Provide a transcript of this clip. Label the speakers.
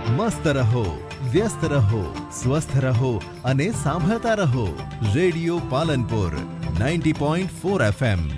Speaker 1: મસ્ત રહો, વ્યસ્ત રહો, સ્વસ્થ રહો અને સાંભળતા રહો. Radio Palanpur 90.4 FM.